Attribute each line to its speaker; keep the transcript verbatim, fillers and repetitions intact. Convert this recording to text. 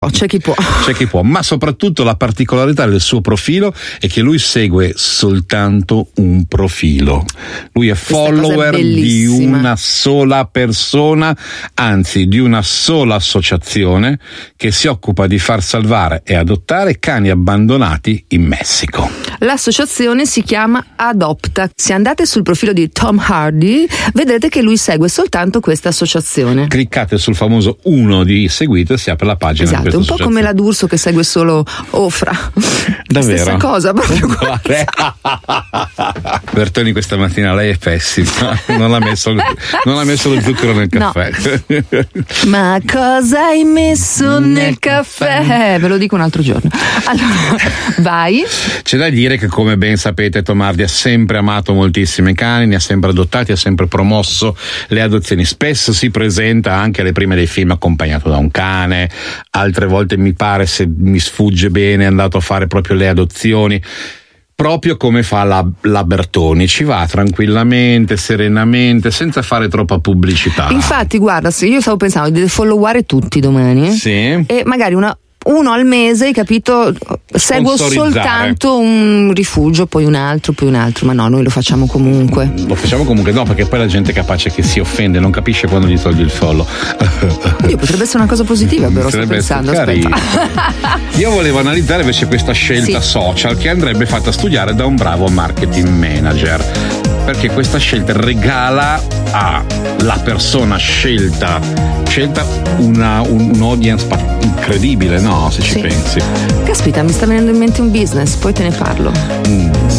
Speaker 1: C'è chi può.
Speaker 2: C'è chi può, ma soprattutto la particolarità del suo profilo è che lui segue soltanto un profilo. Lui è
Speaker 1: Questa
Speaker 2: follower
Speaker 1: è
Speaker 2: di una sola persona, anzi di una sola associazione che si occupa di far salvare e adottare cani abbandonati in Messico.
Speaker 1: L'associazione si chiama Adopta. Se andate sul profilo di Tom Hardy, vedrete che lui segue soltanto questa associazione.
Speaker 2: Cliccate sul famoso uno di seguito e si apre la pagina.
Speaker 1: Esatto,
Speaker 2: di
Speaker 1: un po' come la D'Urso che segue solo Ofra.
Speaker 2: Davvero?
Speaker 1: Stessa cosa, proprio.
Speaker 2: Bertoni, questa mattina lei è pessima. Non ha messo, non ha messo lo zucchero nel caffè.
Speaker 1: No. Ma cosa hai messo nel, nel caffè? caffè? Ve lo dico un altro giorno. Allora, vai.
Speaker 2: C'è da dire che, come ben sapete, Tom Hardy ha sempre amato moltissimo i cani, ne ha sempre adottati, ha sempre promosso le adozioni. Spesso si presenta anche alle prime dei film accompagnato da un cane, altre volte, mi pare, se mi sfugge bene, è andato a fare proprio le adozioni, proprio come fa la, la Bertoni, ci va tranquillamente, serenamente, senza fare troppa pubblicità.
Speaker 1: Infatti, guarda, se io stavo pensando di followare tutti domani,
Speaker 2: sì,
Speaker 1: e magari una uno al mese, hai capito? Seguo soltanto un rifugio, poi un altro, poi un altro, ma no, noi lo facciamo comunque.
Speaker 2: Lo facciamo comunque, no, perché poi la gente è capace che si offende, non capisce quando gli togli il follow.
Speaker 1: Io potrebbe essere una cosa positiva, però sto pensando, aspetta.
Speaker 2: Io volevo analizzare invece questa scelta, sì, social, che andrebbe fatta studiare da un bravo marketing manager, perché questa scelta regala alla persona scelta scelta una, un, un audience incredibile, no? Se ci
Speaker 1: sì.
Speaker 2: pensi.
Speaker 1: Caspita, mi sta venendo in mente un business, poi te ne parlo.
Speaker 2: Mm.